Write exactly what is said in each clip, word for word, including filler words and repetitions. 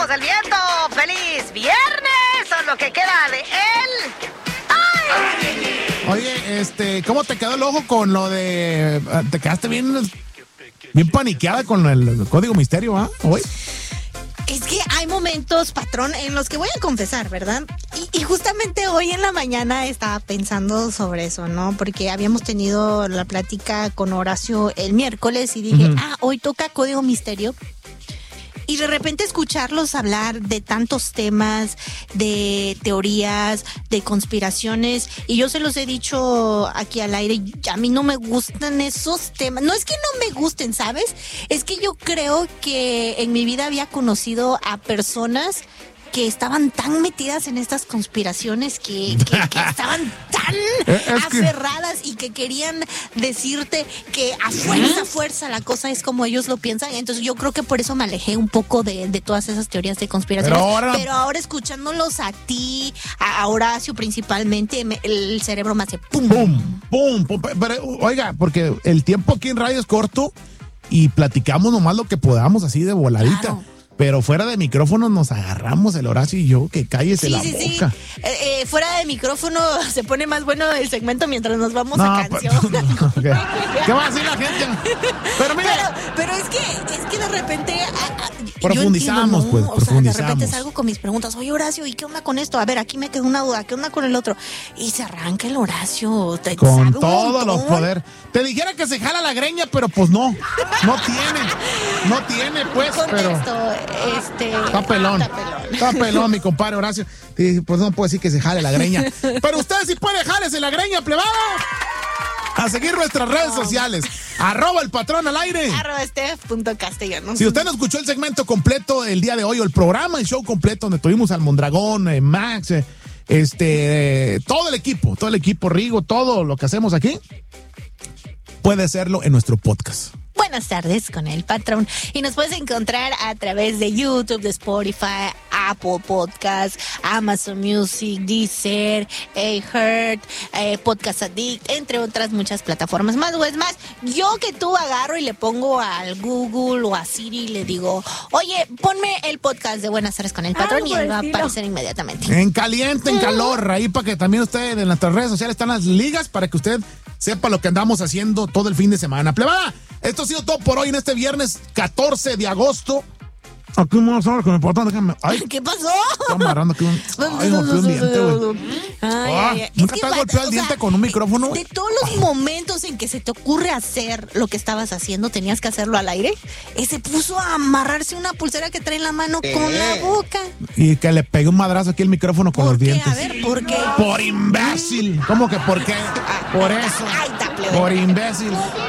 somos el viento. ¡Feliz viernes! Son lo que queda de él. ¡Ay! Oye, este, ¿cómo te quedó el ojo con lo de... Te quedaste bien, bien paniqueada con el código misterio, ¿ah? ¿eh? Hoy. Es que hay momentos, patrón, en los que voy a confesar, ¿verdad? Y, y justamente hoy en la mañana estaba pensando sobre eso, ¿no? Porque habíamos tenido la plática con Horacio el miércoles y dije, uh-huh. ah, hoy toca Código Misterio. Y de repente escucharlos hablar de tantos temas, de teorías, de conspiraciones, y yo se los he dicho aquí al aire, a mí no me gustan esos temas. No es que no me gusten, ¿sabes? Es que yo creo que en mi vida había conocido a personas que estaban tan metidas en estas conspiraciones que, que, que estaban tan es aferradas que... y que querían decirte que a fuerza, a fuerza la cosa es como ellos lo piensan. Entonces yo creo que por eso me alejé un poco de, de todas esas teorías de conspiraciones. Pero ahora, Pero ahora escuchándolos a ti, a, a Horacio principalmente, me, el cerebro me hace pum. Pum, pum, pum. Pero, oiga, porque el tiempo aquí en radio es corto y platicamos nomás lo que podamos así de voladita. Claro. Pero fuera de micrófono nos agarramos el Horacio y yo, que cállese sí, la sí, boca. Sí. Eh, eh, fuera de micrófono se pone más bueno el segmento mientras nos vamos no, a canción. Pero, no, okay. ¿Qué va a decir la gente? Pero mira. Pero, pero es que es que de repente a, a, profundizamos, entiendo, ¿no? pues, o profundizamos. Sea, de repente salgo con mis preguntas. Oye, Horacio, ¿y qué onda con esto? A ver, aquí me quedó una duda. ¿Qué onda con el otro? Y se arranca el Horacio. Te con todos los poderes. Te dijera que se jala la greña, pero pues no. No tiene. No tiene, pues, Contesto, pero. este. Está pelón. Está pelón. Está pelón, mi compadre Horacio. Pues no puedo decir que se jale la greña. Pero usted sí puede jálese la greña, plebada. A seguir nuestras redes sociales. Arroba el patrón al aire. Arroba Steph punto castellanos. Si usted no escuchó el segmento completo el día de hoy, o el programa, el show completo, donde tuvimos al Mondragón, eh, Max, eh, este, eh, todo el equipo, todo el equipo, Rigo, todo lo que hacemos aquí, puede hacerlo en nuestro podcast. Buenas tardes con el patrón. Y nos puedes encontrar a través de YouTube, de Spotify, Apple Podcasts, Amazon Music, Deezer, iHeart, eh, Podcast Addict, entre otras muchas plataformas más. O es más, yo que tú agarro y le pongo al Google o a Siri y le digo, oye, ponme el podcast de Buenas tardes con el patrón ah, y él va a aparecer inmediatamente. En caliente, en calor, ahí para que también usted en nuestras redes sociales están las ligas para que usted sepa lo que andamos haciendo todo el fin de semana. Plebada, esto ha sido todo por hoy en este viernes catorce de agosto. Aquí vamos a ver con el portón. Déjame. Ay, ¿qué pasó? Estoy amarrando aquí un. Ay, me golpeó un diente, güey. Ah, ¿nunca te has golpeado el diente sea, con un micrófono? De, de todos los momentos en que se te ocurre hacer lo que estabas haciendo, tenías que hacerlo al aire. Eh, se puso a amarrarse una pulsera que trae en la mano eh. con la boca. Y que le pegué un madrazo aquí el micrófono con los qué? dientes. A ver, ¿por qué? Por imbécil. ¿Cómo que por qué? Por eso. Ay, taple, por imbécil.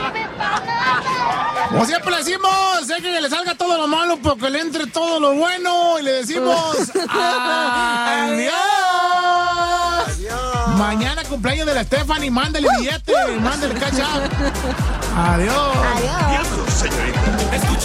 Como siempre le decimos, sé que le salga todo lo malo, pero que le entre todo lo bueno. Y le decimos adiós. Adiós. Mañana cumpleaños de la Stephanie, mándale billete, mándale cash out. Adiós. Adiós. Señorita.